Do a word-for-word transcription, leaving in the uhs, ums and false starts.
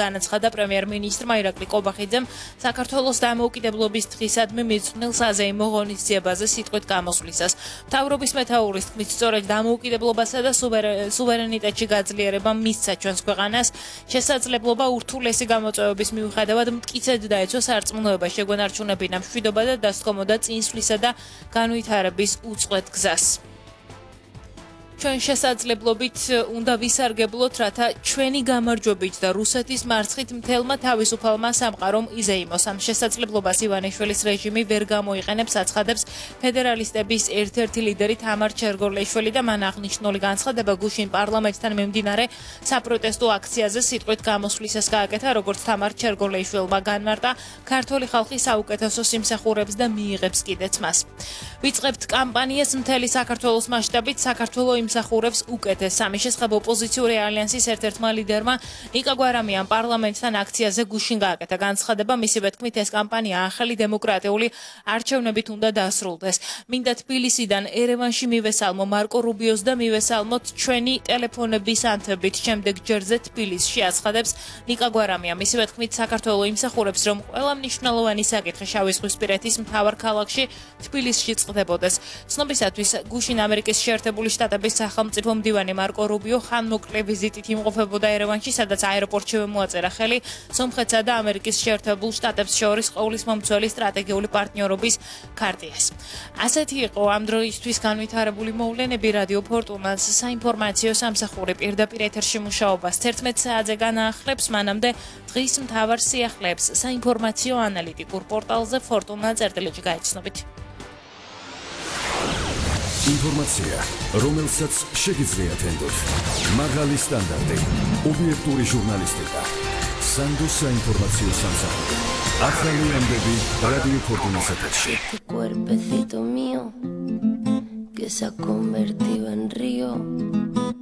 განაცხადა პრემიერ-მინისტრმა ირაკლი კობახიძემ საქართველოს დამოუკიდებლობის დღისადმი მიძღვნილ საზეიმო ღონისძიებაზე სიტყვით გამოსვლისას. მთავრობის მეთაურის თქმით, სწორედ დამოუკიდებლობასა და სუვერენიტეტში გაძლიერება მისცა ჩვენს ქვეყანას შესაძლებლობა ურთულესი გამოწვევების მიუხედავად მტკიცედ დაეცვა სარწმუნოება, შეგვენარჩუნებინა მშვიდობა და დასდგომოდა წინსვლისა და განვითარების უწყვეტ გზას. ჩვენ შესაძლებლობით უნდა ვისარგებლოთ, რათა ჩვენი გამარჯვებით და რუსეთის მარცხით მთელმა თავისუფალმა სამყარომ იზეიმოს. ამ შესაძლებლობას ივანიშვილის რეჟიმი ვერ გამოიყენებს, აცხადებს ფედერალისტების ერთ-ერთი ლიდერი თამარ ჩერგოლეიშვილი და მან აღნიშნული განცხადება გუშინ პარლამენტთან მიმდინარე საპროტესტო აქციაზე სიტყვით გამოსვლისას გააკეთა, როგორც თამარ ჩერგოლეიშვილმა განმარტა, ქართული ხალხი საუკეთესო სიმსახურებს და მიიღებს კიდეც მას. ვიწყებთ კამპანიას მთელი საქართველოს მასშტაბით, საქართველო იმსახურებს უკეთეს. ამის შესახებ ოპოზიციური ალიანსის ერთ-ერთმა ლიდერმა ნიკა გვარამიამ პარლამენტთან აქციაზე გუშინ გააკეთა განცხადება, მისივე თქმით, ეს კამპანია ახალი დემოკრატიული არჩევნებით უნდა დასრულდეს. მინდა თბილისიდან ერევანში მივესალმო მარკო რუბიოს და მივესალმოთ ჩვენი ტელეფონების ანთებით. შემდეგ ჯერზე თბილისში, აცხადებს ნიკა გვარამია. მისივე თქმით, საქართველო იმსახურებს, რომ ყველა მნიშვნელოვანი საკითხი შავიზღვისპირეთის მთავარ ქალაქში თბილისში წყდებოდეს. ცნობისათვის, გუშინ ამერიკის შეერთებული შტატების სახელმწიფო მდივანი მარკო რუბიო ხანმოკლე ვიზიტით იმყოფებოდა ერევანში, სადაც აეროპორტშივე მოაწერა ხელი სომხეთსა და ამერიკის შეერთებულ შტატებს შორის ყოვლისმომცველი სტრატეგიული პარტნიორობის ქარტიას. ასეთი იყო ამ დროისთვის განვითარებული მოვლენები. რადიო ფორტუნას საინფორმაციო სამსახური პირდაპირ ეთერში მუშაობას თერთმეტ საათზე განაახლებს, მანამდე დღის მთავარ სიახლეებს საინფორმაციო ანალიტიკურ პორტალზე ფორტუნა წერტილში გაიცნობით. ინფორმაცია, რომელსაც შეგიძლიათ ენდოთ. მაღალი სტანდარტი, ობიექტური ჟურნალისტიკა. სანდოს საინფორმაციო სამსახური. ახალი ამბები რადიო ფორტუნას ეთერში. Cuerpecito mío que se ha convertido en río.